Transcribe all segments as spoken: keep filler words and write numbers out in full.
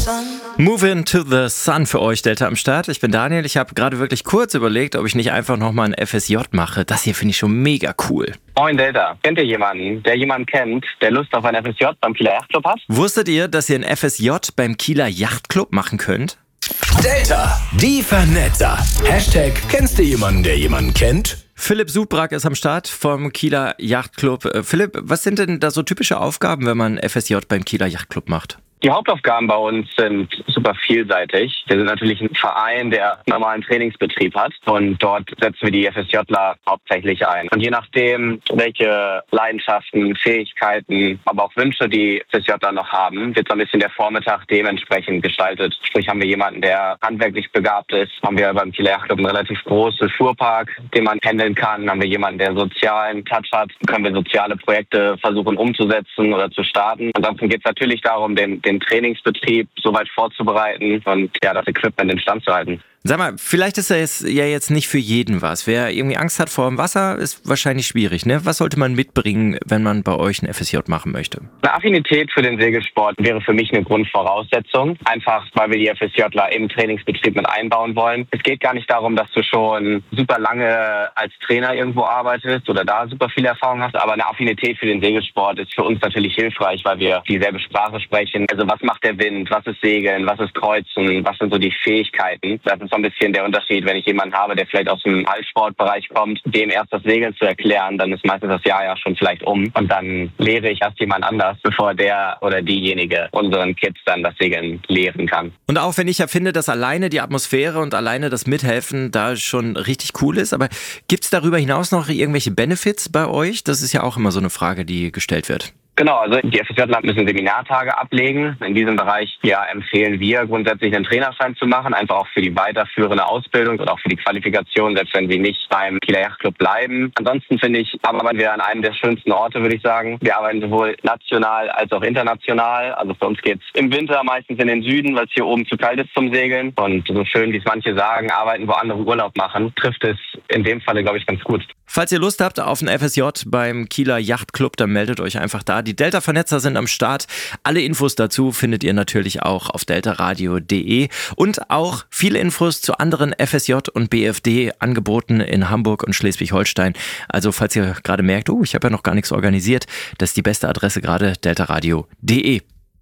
Move into the Sun für euch, Delta am Start. Ich bin Daniel. Ich habe gerade wirklich kurz überlegt, ob ich nicht einfach nochmal ein F S J mache. Das hier finde ich schon mega cool. Moin Delta. Kennt ihr jemanden, der jemanden kennt, der Lust auf ein F S J beim Kieler Yachtclub hat? Wusstet ihr, dass ihr ein F S J beim Kieler Yachtclub machen könnt? Delta, die Vernetzer. Hashtag, kennst du jemanden, der jemanden kennt? Philipp Subrak ist am Start vom Kieler Yachtclub. Äh, Philipp, was sind denn da so typische Aufgaben, wenn man F S J beim Kieler Yachtclub macht? Die Hauptaufgaben bei uns sind super vielseitig. Wir sind natürlich ein Verein, der einen normalen Trainingsbetrieb hat und dort setzen wir die FSJler hauptsächlich ein. Und je nachdem, welche Leidenschaften, Fähigkeiten, aber auch Wünsche die FSJler noch haben, wird so ein bisschen der Vormittag dementsprechend gestaltet. Sprich, haben wir jemanden, der handwerklich begabt ist, haben wir beim Kieler Yachtclub einen relativ großen Fuhrpark, den man handeln kann. Haben wir jemanden, der einen sozialen Touch hat, können wir soziale Projekte versuchen umzusetzen oder zu starten. Ansonsten geht es natürlich darum, den, den den Trainingsbetrieb soweit vorzubereiten und ja, das Equipment in Stand zu halten. Sag mal, vielleicht ist das ja jetzt nicht für jeden was. Wer irgendwie Angst hat vor dem Wasser, ist wahrscheinlich schwierig, ne? Was sollte man mitbringen, wenn man bei euch ein F S J machen möchte? Eine Affinität für den Segelsport wäre für mich eine Grundvoraussetzung. Einfach, weil wir die FSJler im Trainingsbetrieb mit einbauen wollen. Es geht gar nicht darum, dass du schon super lange als Trainer irgendwo arbeitest oder da super viel Erfahrung hast, aber eine Affinität für den Segelsport ist für uns natürlich hilfreich, weil wir dieselbe Sprache sprechen. Also was macht der Wind, was ist Segeln, was ist Kreuzen, was sind so die Fähigkeiten? Das ist so ein bisschen der Unterschied, wenn ich jemanden habe, der vielleicht aus dem Ballsportbereich kommt, dem erst das Segeln zu erklären, dann ist meistens das Jahr ja schon vielleicht um und dann lehre ich erst jemand anders, bevor der oder diejenige unseren Kids dann das Segeln lehren kann. Und auch wenn ich ja finde, dass alleine die Atmosphäre und alleine das Mithelfen da schon richtig cool ist, aber gibt es darüber hinaus noch irgendwelche Benefits bei euch? Das ist ja auch immer so eine Frage, die gestellt wird. Genau, also die FSJler müssen Seminartage ablegen. In diesem Bereich ja, empfehlen wir grundsätzlich einen Trainerschein zu machen, einfach auch für die weiterführende Ausbildung und auch für die Qualifikation, selbst wenn sie nicht beim Kieler Yachtclub bleiben. Ansonsten finde ich, arbeiten wir an einem der schönsten Orte, würde ich sagen. Wir arbeiten sowohl national als auch international. Also für uns geht's im Winter meistens in den Süden, weil es hier oben zu kalt ist zum Segeln. Und so schön, wie es manche sagen, arbeiten, wo andere Urlaub machen, trifft es in dem Falle, glaube ich, ganz gut. Falls ihr Lust habt auf ein F S J beim Kieler Yachtclub, dann meldet euch einfach da. Die Delta-Vernetzer sind am Start. Alle Infos dazu findet ihr natürlich auch auf deltaradio punkt de und auch viele Infos zu anderen F S J und B F D-Angeboten in Hamburg und Schleswig-Holstein. Also falls ihr gerade merkt, oh, ich habe ja noch gar nichts organisiert, das ist die beste Adresse gerade, deltaradio punkt de.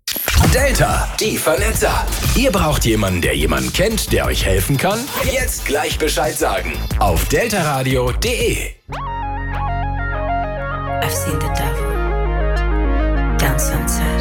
Delta, die Vernetzer. Ihr braucht jemanden, der jemanden kennt, der euch helfen kann? Jetzt gleich Bescheid sagen. Auf deltaradio punkt de. I've seen the devil down sunset.